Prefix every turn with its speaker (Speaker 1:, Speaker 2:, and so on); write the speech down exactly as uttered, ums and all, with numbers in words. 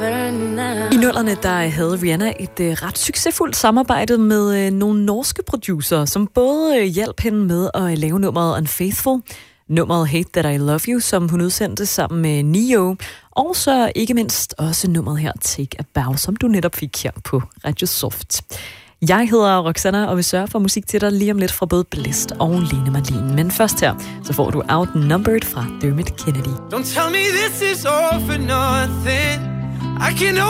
Speaker 1: I nullerne der havde Rihanna et uh, ret succesfuldt samarbejde med uh, nogle norske producer, som både uh, hjalp hende med at lave nummeret Unfaithful, nummeret Hate That I Love You, som hun udsendte sammen med Neo, og så ikke mindst også nummeret her Take a Bow, som du netop fik her på Radio Soft. Jeg hedder Roxanna og vil sørge for musik til dig lige om lidt fra både Blæst og Lene Marlin. Men først her, så får du Outnumbered fra Dermot Kennedy.
Speaker 2: Don't tell me this is all for nothing. I can